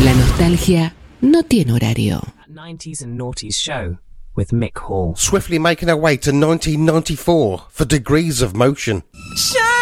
La nostalgia no tiene horario. 90s and Noughties show with Mick Hall. Swiftly making our way to 1994 for Degrees of Motion. Shine